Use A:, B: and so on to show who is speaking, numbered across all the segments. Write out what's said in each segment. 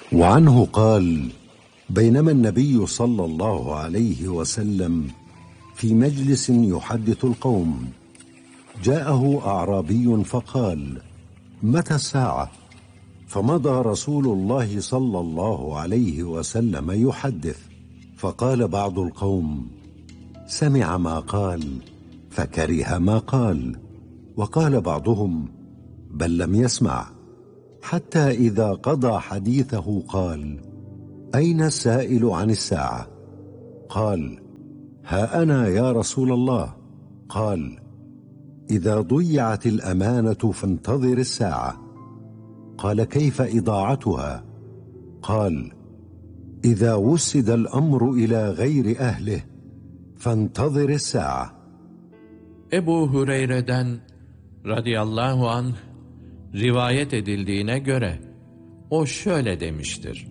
A: وعنه قال: بينما النبي صلى الله عليه وسلم في مجلس يحدث القوم، جاءه أعرابي فقال: متى الساعة؟ فمضى رسول الله صلى الله عليه وسلم يحدث، فقال بعض القوم: سمع ما قال فكره ما قال، وقال بعضهم: بل لم يسمع، حتى إذا قضى حديثه قال: أين السائل عن الساعة؟ قال: ها أنا يا رسول الله. قال: إذا ضيعت الأمانة فانتظر الساعة. قال: كيف إضاعتها؟ قال: إذا وسد الأمر إلى غير أهله فانتظر الساعة.
B: Ebu Hureyre'den radıyallahu anh rivayet edildiğine göre o şöyle demiştir: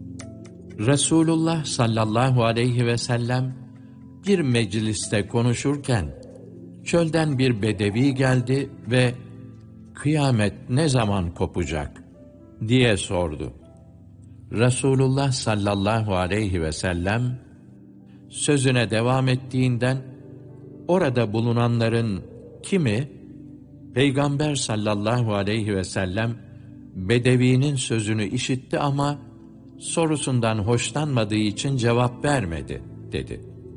B: Resulullah sallallahu aleyhi ve sellem bir mecliste konuşurken çölden bir bedevi geldi ve kıyamet ne zaman kopacak diye sordu. Resulullah sallallahu aleyhi ve sellem sözüne devam ettiğinden orada bulunanların kimi Peygamber sallallahu aleyhi ve sellem bedevinin sözünü işitti ama sorusundan hoşlanmadığı için cevap vermedi dedi.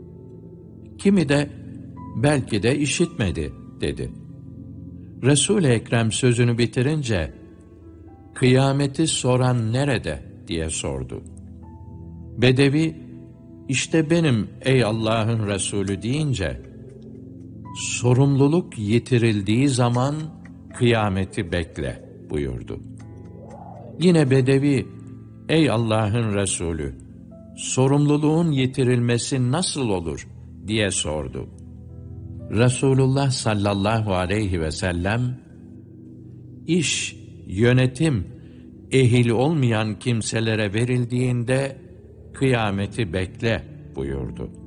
B: Kimi de belki de işitmedi dedi. Resul-i Ekrem sözünü bitirince kıyameti soran nerede diye sordu. Bedevi işte benim ey Allah'ın Resulü deyince sorumluluk yitirildiği zaman kıyameti bekle buyurdu. Yine Bedevi ey Allah'ın Resulü sorumluluğun yitirilmesi nasıl olur diye sordu. Resulullah sallallahu aleyhi ve sellem iş, yönetim ehil olmayan kimselere verildiğinde kıyameti bekle buyurdu.